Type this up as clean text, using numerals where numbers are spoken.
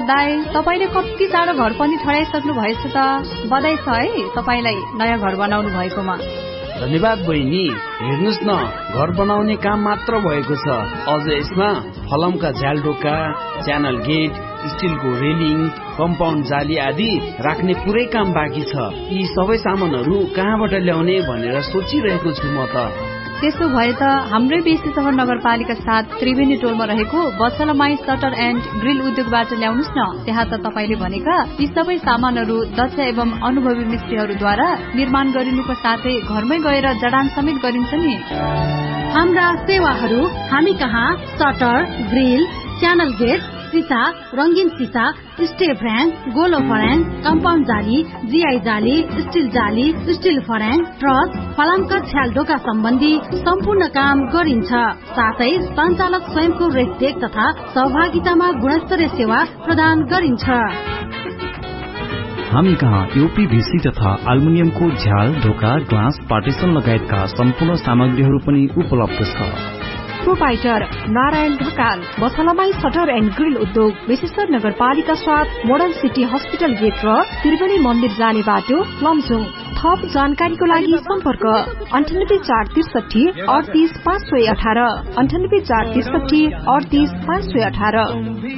दाइ, तपाईले कति चाँडो घर पनि छडाइसक्नु भएछ त। बधाई छ है तपाईलाई नयाँ घर बनाउनु भएकोमा। धन्यवाद बहिनी। हेर्नुस् न, घर बनाउने काम मात्र भएको छ। अझ यसमा फलामका झ्यालढोका, च्यानल गेट, स्टिलको रेलिङ, कम्पाउन्ड जाली आदि राख्ने पुरै काम बाँकी छ। यी सबै सामानहरू कहाँबाट ल्याउने भनेर सोचिरहेको छु म त। त्यसो भए त हाम्रै बेसी सहर नगरपालिका 7 त्रिवेणी टोलमा रहेको बसलमाई सटर एन्ड ग्रिल उद्योगबाट ल्याउनुस् न। त्यहाँ त तपाईले भनेका यी सबै सामानहरू दक्ष एवं अनुभवी मिस्त्रीहरूद्वारा निर्माण गरिनुको साथै घरमै गएर जडान समेत गरिन्छ नि। हाम्रा सेवाहरू हामी कहाँ सटर, ग्रिल, च्यानल गेट, सीसा, रंगीन सीसा, स्टेप र्याङ, गोलो फर्याङ, कम्पाउन्ड जाली, जीआई जाली, स्टिल जाली, स्टिल फर्याङ, ट्रस, फलामका छ्यालढोका सम्बन्धी सम्पूर्ण काम गरिन्छ। साथै सञ्चालक स्वयंको रेखदेख तथा सहभागितामा गुणस्तरीय सेवा प्रदान गरिन्छ। हामी कहाँ यूपीभीसी तथा एल्युमिनियमको झ्याल, ढोका, ग्लास, पार्टिसन लगायतका सम्पूर्ण सामग्रीहरू पनि उपलब्ध छ। Proprietor Narayan Dhakal, बसलमाई shutter and grill उद्योग, विशेषर नगरपालिका 7, मोडर्न सिटी हस्पिटल गेट र त्रिवेणी मन्दिर जाने बाटो, लमजुङ। थप जानकारीको लागि सम्पर्क 98 463 38 518, 98 463 38 518।